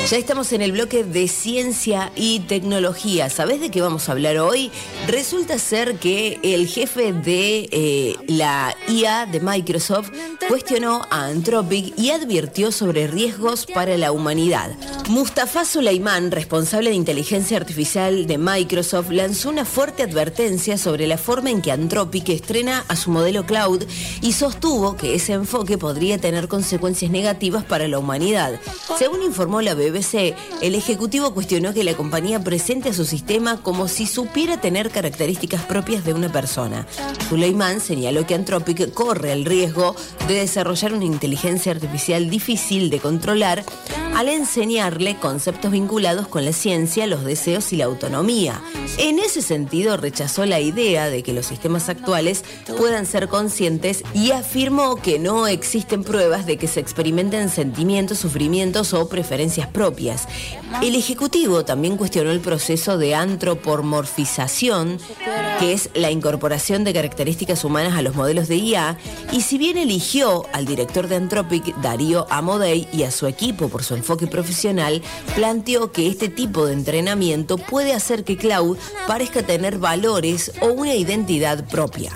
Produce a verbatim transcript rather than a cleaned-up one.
Ya estamos en el bloque de ciencia y tecnología. ¿Sabés de qué vamos a hablar hoy? Resulta ser que el jefe de eh, la I A de Microsoft cuestionó a Anthropic y advirtió sobre riesgos para la humanidad. Mustafa Suleyman, responsable de inteligencia artificial de Microsoft, lanzó una fuerte advertencia sobre la forma en que Anthropic estrena a su modelo cloud y sostuvo que ese enfoque podría tener consecuencias negativas para la humanidad. Según informó la B B C, el ejecutivo cuestionó que la compañía presente a su sistema como si supiera tener características propias de una persona. Suleyman señaló que Anthropic corre el riesgo de desarrollar una inteligencia artificial difícil de controlar al enseñarle conceptos vinculados con la ciencia, los deseos y la autonomía. En ese sentido, rechazó la idea de que los sistemas actuales puedan ser conscientes y afirmó que no existen pruebas de que se experimenten sentimientos, sufrimientos o preferencias propias. El ejecutivo también cuestionó el proceso de antropomorfización, que es la incorporación de características humanas a los modelos de I A, y si bien eligió al director de Anthropic, Darío Amodei, y a su equipo por su enfoque profesional, planteó que este tipo de entrenamiento puede hacer que Cloud parezca tener valores o una identidad propia.